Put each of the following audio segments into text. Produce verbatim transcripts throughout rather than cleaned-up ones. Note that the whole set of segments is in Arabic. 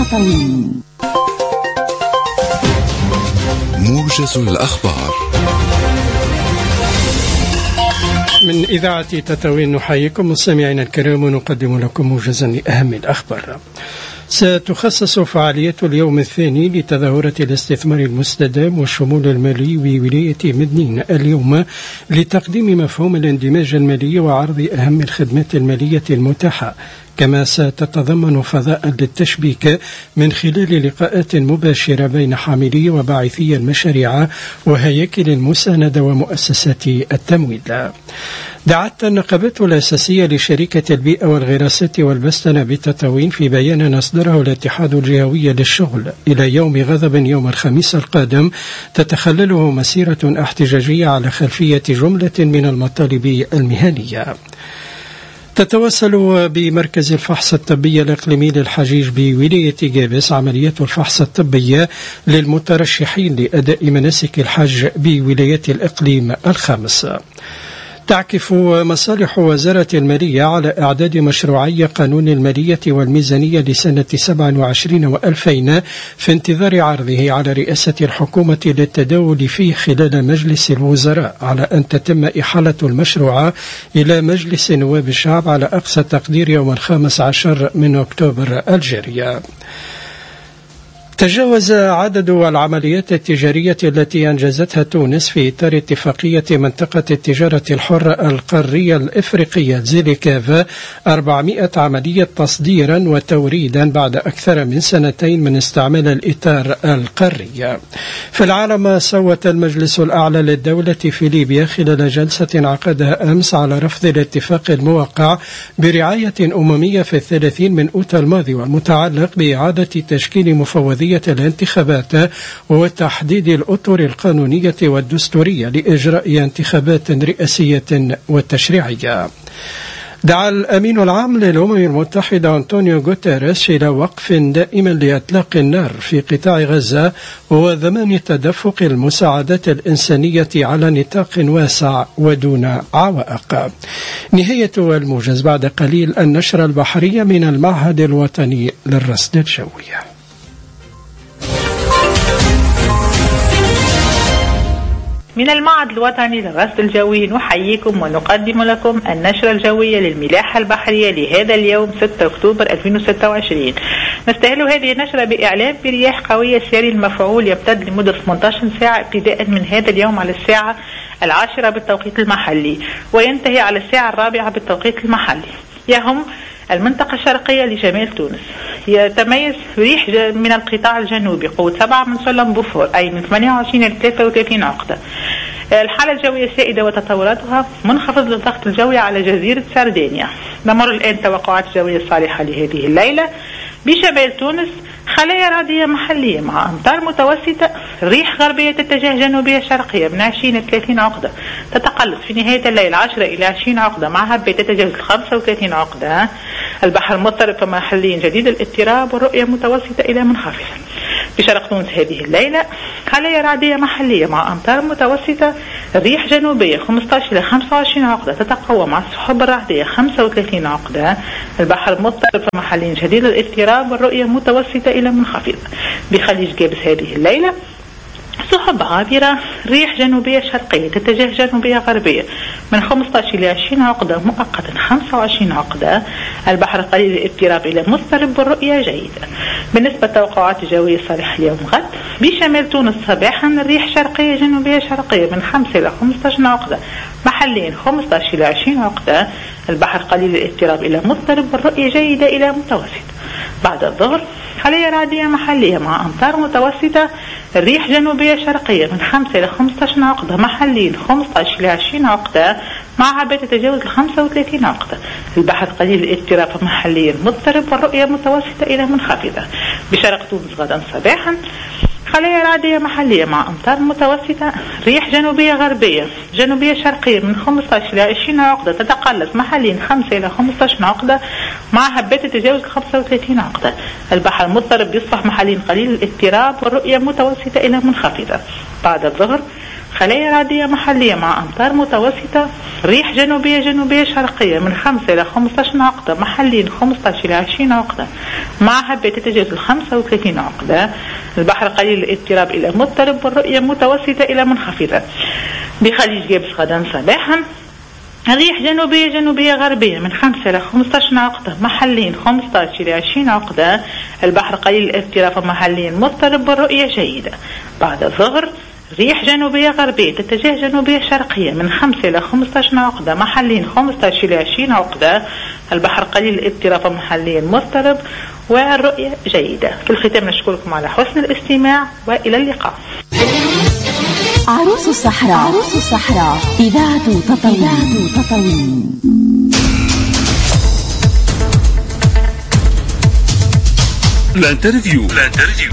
تطاوين. موجز الأخبار من إذاعة تطاوين. نحييكم مستمعينا الكرام ونقدم لكم موجزا لأهم الأخبار. ستخصص فعالية اليوم الثاني لتظاهرة الاستثمار المستدام والشمول المالي بولاية مدنين اليوم لتقديم مفهوم الاندماج المالي وعرض أهم الخدمات المالية المتاحة، كما ستتضمن فضاء للتشبيك من خلال لقاءات مباشرة بين حاملي وباعثي المشاريع وهياكل المساندة ومؤسسات التمويل. دعت النقابات الأساسية لشركة البيئة والغراسات والبستنة بتطاوين في بيان أصدره الاتحاد الجهوي للشغل إلى يوم غضب يوم الخميس القادم تتخلله مسيرة احتجاجية على خلفية جملة من المطالب المهنية. تتواصل بمركز الفحص الطبي الإقليمي للحجيج بولاية جابس عملية الفحص الطبية للمترشحين لأداء مناسك الحج بولاية الإقليم الخامس. تعكف مصالح وزارة المالية على إعداد مشروعي قانون المالية والميزانية لسنة سبعة وعشرين وألفين في انتظار عرضه على رئاسة الحكومة للتداول فيه خلال مجلس الوزراء، على أن تتم إحالة المشروع إلى مجلس نواب الشعب على أقصى تقدير يوم الخامس عشر من أكتوبر الجاري. تجاوز عدد العمليات التجارية التي أنجزتها تونس في إطار اتفاقية منطقة التجارة الحرة القارية الإفريقية زيليكاف أربعمائة عملية تصديرا وتوريدا بعد أكثر من سنتين من استعمال الإطار القاري. في العالم، صوت المجلس الأعلى للدولة في ليبيا خلال جلسة عقدها أمس على رفض الاتفاق الموقع برعاية أممية في الثلاثين من أوت الماضي والمتعلق بإعادة تشكيل مفوضية الانتخابات وتحديد الأطر القانونية والدستورية لإجراء انتخابات رئاسية وتشريعية. دعا الأمين العام للأمم المتحدة أنطونيو غوتيريش إلى وقف دائم لإطلاق النار في قطاع غزة وضمان تدفق المساعدات الإنسانية على نطاق واسع ودون عوائق. نهاية الموجز بعد قليل النشرة البحرية من المعهد الوطني للرصد الجوي. من المعهد الوطني للرصد الجوي نحييكم ونقدم لكم النشرة الجوية للملاحة البحرية لهذا اليوم ستة أكتوبر ألفين وستة وعشرين. نستهل هذه النشرة بإعلان برياح قوية ساري المفعول يمتد لمدة ثمانية عشر ساعة ابتداء من هذا اليوم على الساعة العاشرة بالتوقيت المحلي وينتهي على الساعة الرابعة بالتوقيت المحلي. يهم المنطقة الشرقية لشمال تونس. يتميز ريح من القطاع الجنوبي قوة سبعة من سلم بوفور أي من ثمانية وعشرين إلى ثلاثة وثلاثين عقدة. الحالة الجوية سائدة وتطوراتها منخفض للضغط الجوي على جزيرة سردينيا. نمر الآن توقعات الجوية الصالحة لهذه الليلة. بشمال تونس خلايا رعدية محلية مع أمطار متوسطة، ريح غربية تتجه جنوبية شرقية من عشرين إلى ثلاثين عقدة، تتقلص في نهاية الليل عشرة إلى عشرين عقدة مع هبة تتجاوز خمسة وثلاثين عقدة. البحر مضطرب محليا جديد الاضطراب والرؤية متوسطة إلى منخفضة. بشرق تونس هذه الليلة خلايا رعدية محلية مع أمطار متوسطة، ريح جنوبية خمسة عشر إلى خمسة وعشرين عقدة تتقوى مع السحب الرعدية خمسة وثلاثين عقدة. البحر مضطرب محليا جديد الاضطراب والرؤية متوسطة إلى منخفضة. بخليج جابس هذه الليلة سحب عابرة، ريح جنوبية شرقية تتجه جنوبية غربية من خمسة عشر إلى عشرين عقدة مؤقتا خمسة وعشرين عقدة. البحر قليل الاضطراب إلى مضطرب والرؤية جيدة. بالنسبة للتوقعات الجوية الصالحة اليوم غد بشمال تونس صباحا الريح شرقية جنوبية شرقية من خمسة إلى خمسة عشر عقدة، محليا خمسة عشر إلى عشرين عقدة. البحر قليل الاضطراب إلى مضطرب والرؤية جيدة إلى متوسط. بعد الظهر خلايا رعدية محلية مع أمطار متوسطة، الريح جنوبية شرقية من خمسة إلى خمسة عشر عقدة، محليا خمسة عشر إلى عشرين عقدة مع هبة تتجاوز خمسة وثلاثين عقدة. البحر قليل الاضطراب محليا مضطرب والرؤية متوسطة إلى منخفضة. بشرق تونس غدا صباحا خلايا رعدية محلية مع أمطار متوسطة، ريح جنوبية غربية جنوبية شرقية من خمسة عشر إلى عشرين عقدة تتقلص محليا خمسة إلى خمسة عشر عقدة مع هبات تتجاوز خمسة وثلاثين عقدة. البحر مضطرب يصبح محليا قليل الاضطراب والرؤية متوسطة إلى منخفضة. بعد الظهر خلايا رعدية محلية مع أمطار متوسطة، ريح جنوبية جنوبية شرقية من خمسة إلى خمسة عشر عقدة، محليا خمسة عشر إلى عشرين عقدة، مع هبة تتجاوز ال خمسة وثلاثين عقدة. البحر قليل الاضطراب إلى مضطرب، والرؤية متوسطة إلى منخفضة. بخليج جابس غدا صباحا ريح جنوبية جنوبية غربية من خمسة إلى خمسة عشر عقدة، محليا خمسة عشر إلى عشرين عقدة. البحر قليل الاضطراب، محليا مضطرب، والرؤية جيدة. بعد الظهر ريح جنوبية غربية تتجه جنوبية شرقية من خمسة إلى خمسة عشر عقدة، محليا خمسة عشر إلى عشرين عقدة. البحر قليل الاضطراب، محليا مضطرب، والرؤية جيدة. في الختام نشكركم على حسن الاستماع، وإلى اللقاء. عروس الصحراء، عروس الصحراء، إذاعة تطاوين. تطاوين. الانترفيو. الانترفيو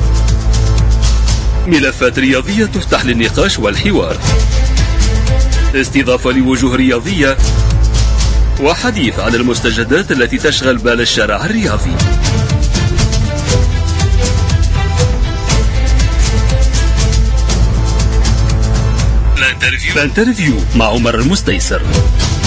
ملفات رياضية تفتح للنقاش والحوار، استضافة لوجوه رياضية، وحديث عن المستجدات التي تشغل بال الشارع الرياضي. الانترفيو مع عمر المستيسر.